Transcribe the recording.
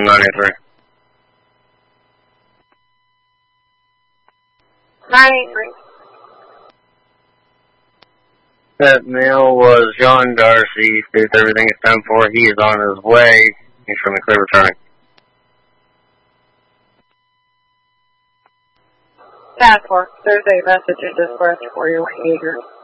93. That mail was John Darcy. Did everything it's done for. He is on his way. He's from the clear returning. Task Force, there's a message in dispatch for your behavior.